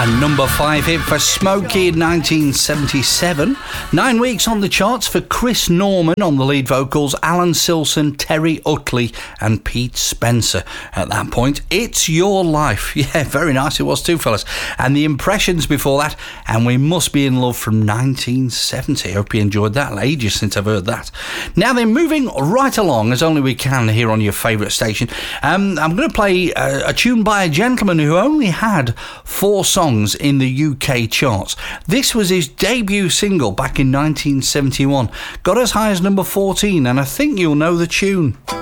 A number 5 hit for Smokey in 1977. 9 weeks on the charts for Chris Norman on the lead vocals, Alan Silson, Terry Utley and Pete Spencer. At that point, It's Your Life. Yeah, very nice it was too, fellas. And the Impressions before that, and We Must Be in Love from 1970. Hope you enjoyed that. Ages since I've heard that. Now then, moving right along as only we can here on your favourite station, I'm going to play a tune by a gentleman who only had 4 songs in the UK charts. This was his debut single back in 1971. Got as high as number 14, and I think you'll know the tune.